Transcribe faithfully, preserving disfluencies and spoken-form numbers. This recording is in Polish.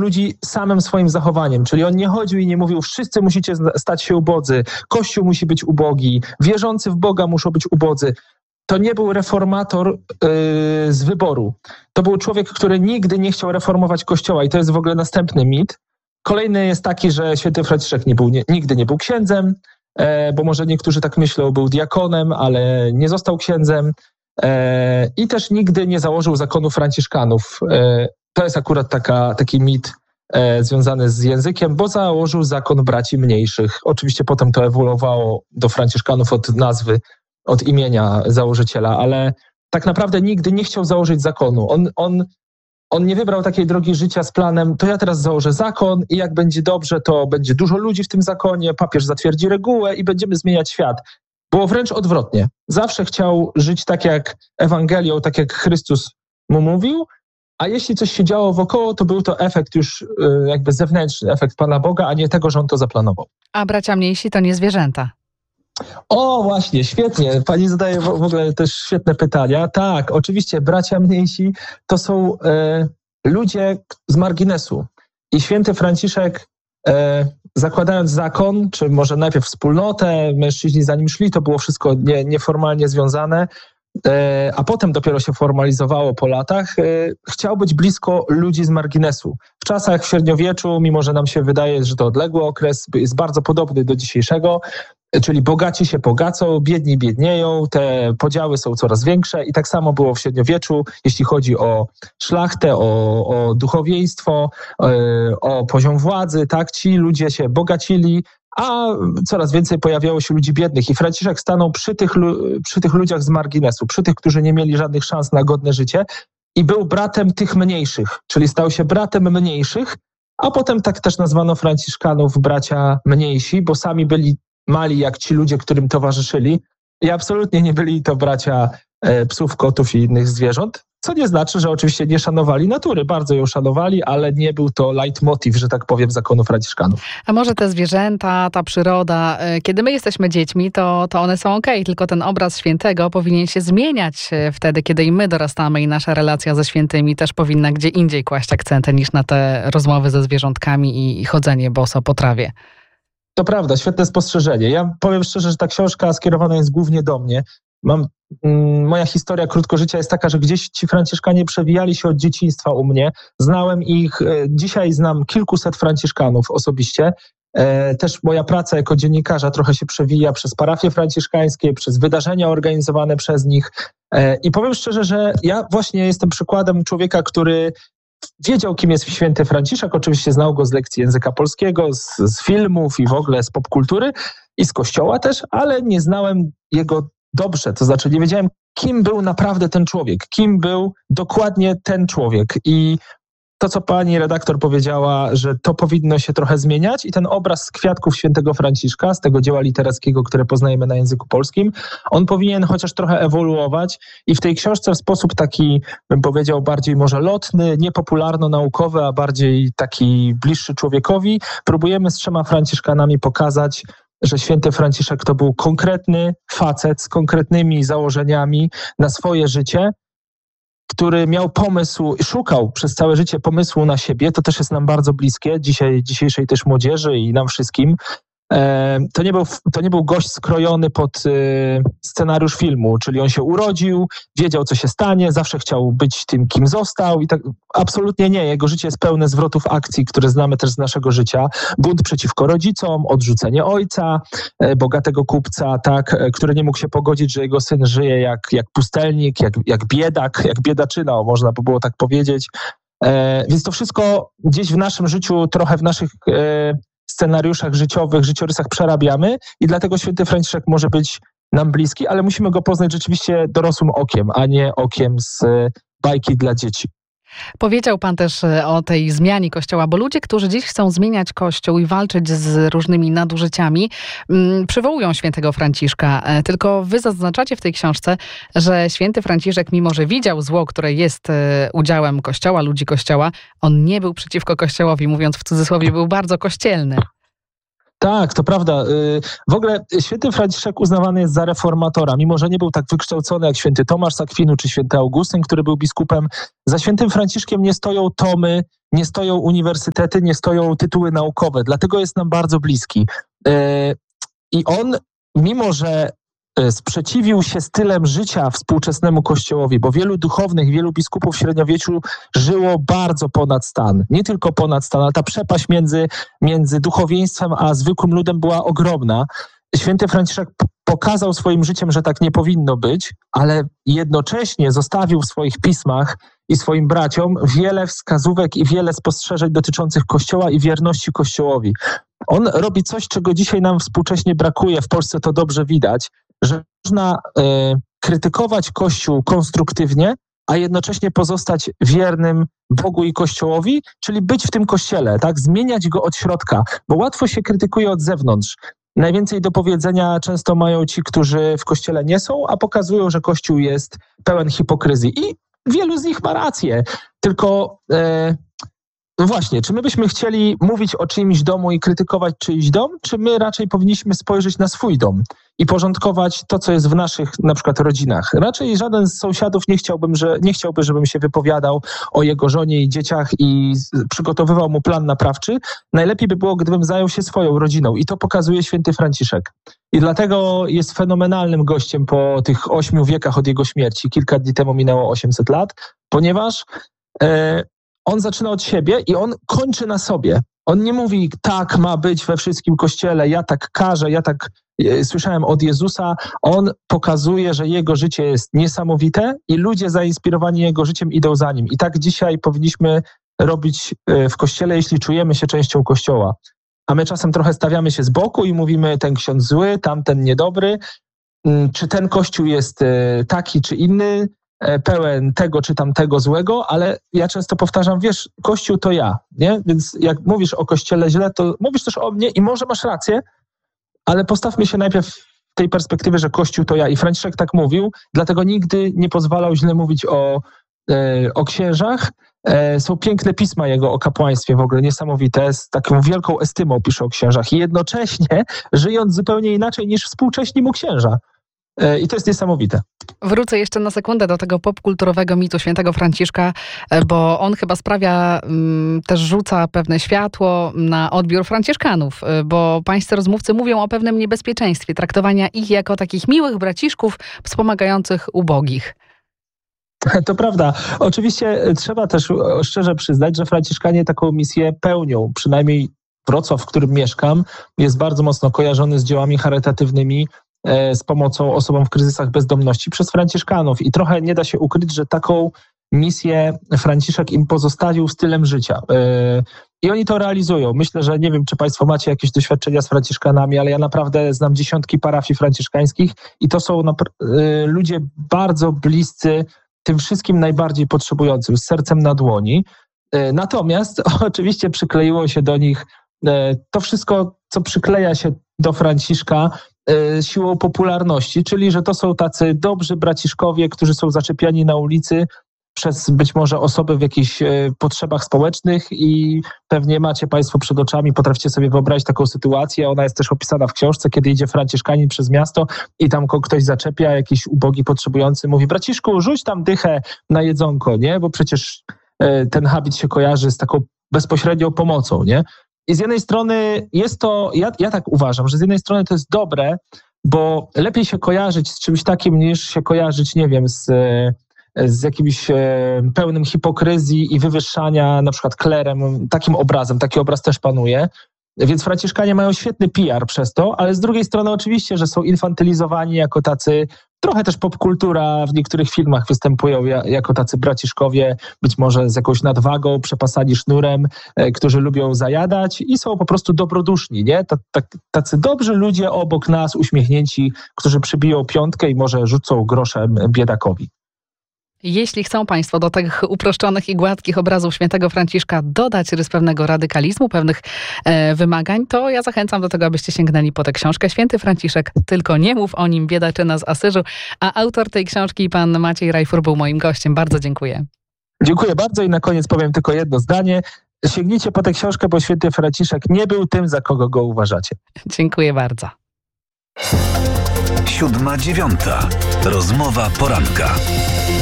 ludzi samym swoim zachowaniem. Czyli on nie chodził i nie mówił, wszyscy musicie stać się ubodzy, Kościół musi być ubogi, wierzący w Boga muszą być ubodzy. To nie był reformator yy, z wyboru. To był człowiek, który nigdy nie chciał reformować Kościoła i to jest w ogóle następny mit. Kolejny jest taki, że święty Franciszek nie był, nie, nigdy nie był księdzem, e, bo może niektórzy tak myślą, był diakonem, ale nie został księdzem e, i też nigdy nie założył zakonu franciszkanów. E, to jest akurat taka, taki mit e, związany z językiem, bo założył zakon braci mniejszych. Oczywiście potem to ewoluowało do franciszkanów od nazwy, od imienia założyciela, ale tak naprawdę nigdy nie chciał założyć zakonu. On, on, on nie wybrał takiej drogi życia z planem, to ja teraz założę zakon i jak będzie dobrze, to będzie dużo ludzi w tym zakonie, papież zatwierdzi regułę i będziemy zmieniać świat. Było wręcz odwrotnie. Zawsze chciał żyć tak jak Ewangelią, tak jak Chrystus mu mówił, a jeśli coś się działo wokoło, to był to efekt już jakby zewnętrzny, efekt Pana Boga, a nie tego, że on to zaplanował. A bracia mniejsi to nie zwierzęta. O, właśnie, świetnie. Pani zadaje w ogóle też świetne pytania. Tak, oczywiście bracia mniejsi to są e, ludzie z marginesu. I święty Franciszek, e, zakładając zakon, czy może najpierw wspólnotę, mężczyźni za nim szli, to było wszystko nie, nieformalnie związane, e, a potem dopiero się formalizowało po latach, e, chciał być blisko ludzi z marginesu. W czasach w średniowieczu, mimo że nam się wydaje, że to odległy okres, jest bardzo podobny do dzisiejszego, czyli bogaci się bogacą, biedni biednieją, te podziały są coraz większe i tak samo było w średniowieczu, jeśli chodzi o szlachtę, o, o duchowieństwo, o poziom władzy, tak, ci ludzie się bogacili, a coraz więcej pojawiało się ludzi biednych i Franciszek stanął przy tych, przy tych ludziach z marginesu, przy tych, którzy nie mieli żadnych szans na godne życie i był bratem tych mniejszych, czyli stał się bratem mniejszych, a potem tak też nazwano Franciszkanów bracia mniejsi, bo sami byli mali jak ci ludzie, którym towarzyszyli i absolutnie nie byli to bracia e, psów, kotów i innych zwierząt, co nie znaczy, że oczywiście nie szanowali natury, bardzo ją szanowali, ale nie był to leitmotiv, że tak powiem, zakonu franciszkanów. A może te zwierzęta, ta przyroda, kiedy my jesteśmy dziećmi, to, to one są okej, tylko ten obraz świętego powinien się zmieniać wtedy, kiedy i my dorastamy i nasza relacja ze świętymi też powinna gdzie indziej kłaść akcenty niż na te rozmowy ze zwierzątkami i, i chodzenie boso po trawie. To prawda, świetne spostrzeżenie. Ja powiem szczerze, że ta książka skierowana jest głównie do mnie. Mam, mm, moja historia krótkożycia jest taka, że gdzieś ci Franciszkanie przewijali się od dzieciństwa u mnie. Znałem ich, e, dzisiaj znam kilkuset Franciszkanów osobiście. E, też moja praca jako dziennikarza trochę się przewija przez parafie franciszkańskie, przez wydarzenia organizowane przez nich. E, I powiem szczerze, że ja właśnie jestem przykładem człowieka, który wiedział, kim jest święty Franciszek, oczywiście znał go z lekcji języka polskiego, z, z filmów i w ogóle z popkultury i z kościoła też, ale nie znałem jego dobrze, to znaczy nie wiedziałem, kim był naprawdę ten człowiek, kim był dokładnie ten człowiek i to, co pani redaktor powiedziała, że to powinno się trochę zmieniać i ten obraz z kwiatków świętego Franciszka, z tego dzieła literackiego, które poznajemy na języku polskim, on powinien chociaż trochę ewoluować i w tej książce w sposób taki, bym powiedział, bardziej może lotny, niepopularno-naukowy, a bardziej taki bliższy człowiekowi, próbujemy z trzema Franciszkanami pokazać, że święty Franciszek to był konkretny facet z konkretnymi założeniami na swoje życie, który miał pomysł, szukał przez całe życie pomysłu na siebie, to też jest nam bardzo bliskie, dzisiaj, dzisiejszej też młodzieży i nam wszystkim. E, to, nie był, to nie był gość skrojony pod e, scenariusz filmu, czyli on się urodził, wiedział, co się stanie, zawsze chciał być tym, kim został i tak absolutnie nie. Jego życie jest pełne zwrotów akcji, które znamy też z naszego życia. Bunt przeciwko rodzicom, odrzucenie ojca, e, bogatego kupca, tak, e, który nie mógł się pogodzić, że jego syn żyje jak, jak pustelnik, jak, jak biedak, jak biedaczyna, o, można by było tak powiedzieć. E, więc to wszystko gdzieś w naszym życiu, trochę w naszych e, scenariuszach życiowych, życiorysach przerabiamy i dlatego święty Franciszek może być nam bliski, ale musimy go poznać rzeczywiście dorosłym okiem, a nie okiem z bajki dla dzieci. Powiedział pan też o tej zmianie Kościoła, bo ludzie, którzy dziś chcą zmieniać Kościół i walczyć z różnymi nadużyciami, przywołują świętego Franciszka. Tylko wy zaznaczacie w tej książce, że święty Franciszek, mimo że widział zło, które jest udziałem Kościoła, ludzi Kościoła, on nie był przeciwko Kościołowi, mówiąc w cudzysłowie, był bardzo kościelny. Tak, to prawda. W ogóle święty Franciszek uznawany jest za reformatora, mimo że nie był tak wykształcony jak święty Tomasz z Akwinu czy święty Augustyn, który był biskupem. Za świętym Franciszkiem nie stoją tomy, nie stoją uniwersytety, nie stoją tytuły naukowe, dlatego jest nam bardzo bliski. I on, mimo że sprzeciwił się stylem życia współczesnemu Kościołowi, bo wielu duchownych, wielu biskupów w średniowieczu żyło bardzo ponad stan. Nie tylko ponad stan, ale ta przepaść między, między duchowieństwem a zwykłym ludem była ogromna. Święty Franciszek p- pokazał swoim życiem, że tak nie powinno być, ale jednocześnie zostawił w swoich pismach i swoim braciom wiele wskazówek i wiele spostrzeżeń dotyczących Kościoła i wierności Kościołowi. On robi coś, czego dzisiaj nam współcześnie brakuje. W Polsce to dobrze widać, że można y, krytykować Kościół konstruktywnie, a jednocześnie pozostać wiernym Bogu i Kościołowi, czyli być w tym Kościele, tak? Zmieniać go od środka, bo łatwo się krytykuje od zewnątrz. Najwięcej do powiedzenia często mają ci, którzy w Kościele nie są, a pokazują, że Kościół jest pełen hipokryzji. I wielu z nich ma rację, tylko... Y, No właśnie, czy my byśmy chcieli mówić o czyimś domu i krytykować czyjś dom, czy my raczej powinniśmy spojrzeć na swój dom i porządkować to, co jest w naszych na przykład rodzinach? Raczej żaden z sąsiadów nie chciałbym, że, nie chciałby, żebym się wypowiadał o jego żonie i dzieciach i przygotowywał mu plan naprawczy. Najlepiej by było, gdybym zajął się swoją rodziną i to pokazuje święty Franciszek. I dlatego jest fenomenalnym gościem po tych ośmiu wiekach od jego śmierci. Kilka dni temu minęło osiemset lat, ponieważ... E, On zaczyna od siebie i on kończy na sobie. On nie mówi, tak ma być we wszystkim Kościele, ja tak każę, ja tak e, słyszałem od Jezusa. On pokazuje, że jego życie jest niesamowite i ludzie zainspirowani jego życiem idą za nim. I tak dzisiaj powinniśmy robić e, w Kościele, jeśli czujemy się częścią Kościoła. A my czasem trochę stawiamy się z boku i mówimy, ten ksiądz zły, tamten niedobry. Czy ten Kościół jest e, taki czy inny? Pełen tego czy tamtego złego, ale ja często powtarzam, wiesz, Kościół to ja, nie? Więc jak mówisz o Kościele źle, to mówisz też o mnie i może masz rację, ale postawmy się najpierw w tej perspektywy, że Kościół to ja. I Franciszek tak mówił, dlatego nigdy nie pozwalał źle mówić o, e, o księżach. E, są piękne pisma jego o kapłaństwie w ogóle, niesamowite, z taką wielką estymą pisze o księżach i jednocześnie żyjąc zupełnie inaczej niż współcześni mu księża. E, I to jest niesamowite. Wrócę jeszcze na sekundę do tego popkulturowego mitu świętego Franciszka, bo on chyba sprawia, też rzuca pewne światło na odbiór franciszkanów, bo pańscy rozmówcy mówią o pewnym niebezpieczeństwie traktowania ich jako takich miłych braciszków wspomagających ubogich. To prawda. Oczywiście trzeba też szczerze przyznać, że franciszkanie taką misję pełnią. Przynajmniej Wrocław, w którym mieszkam, jest bardzo mocno kojarzony z dziełami charytatywnymi, z pomocą osobom w kryzysach bezdomności przez franciszkanów. I trochę nie da się ukryć, że taką misję Franciszek im pozostawił stylem życia. I oni to realizują. Myślę, że nie wiem, czy państwo macie jakieś doświadczenia z franciszkanami, ale ja naprawdę znam dziesiątki parafii franciszkańskich i to są ludzie bardzo bliscy tym wszystkim najbardziej potrzebującym, z sercem na dłoni. Natomiast oczywiście przykleiło się do nich to wszystko, co przykleja się do Franciszka siłą popularności, czyli że to są tacy dobrzy braciszkowie, którzy są zaczepiani na ulicy przez być może osoby w jakichś potrzebach społecznych i pewnie macie państwo przed oczami, potraficie sobie wyobrazić taką sytuację, ona jest też opisana w książce, kiedy idzie franciszkanin przez miasto i tam ktoś zaczepia, jakiś ubogi potrzebujący, mówi, braciszku, rzuć tam dychę na jedzonko, nie? Bo przecież ten habit się kojarzy z taką bezpośrednią pomocą, nie? I z jednej strony jest to, ja, ja tak uważam, że z jednej strony to jest dobre, bo lepiej się kojarzyć z czymś takim, niż się kojarzyć, nie wiem, z, z jakimś pełnym hipokryzji i wywyższania na przykład klerem, takim obrazem, taki obraz też panuje. Więc franciszkanie mają świetny P R przez to, ale z drugiej strony oczywiście, że są infantylizowani jako tacy, trochę też popkultura w niektórych filmach występują jako tacy braciszkowie, być może z jakąś nadwagą, przepasani sznurem, którzy lubią zajadać i są po prostu dobroduszni, nie? Tacy dobrzy ludzie obok nas, uśmiechnięci, którzy przybiją piątkę i może rzucą groszem biedakowi. Jeśli chcą państwo do tych uproszczonych i gładkich obrazów świętego Franciszka dodać rys pewnego radykalizmu, pewnych e, wymagań, to ja zachęcam do tego, abyście sięgnęli po tę książkę. Święty Franciszek, tylko nie mów o nim, biedaczyna z Asyżu. A autor tej książki, pan Maciej Rajfur, był moim gościem. Bardzo dziękuję. Dziękuję bardzo i na koniec powiem tylko jedno zdanie. sięgnijcie po tę książkę, bo święty Franciszek nie był tym, za kogo go uważacie. Dziękuję bardzo. Siódma dziewiąta. Rozmowa poranka.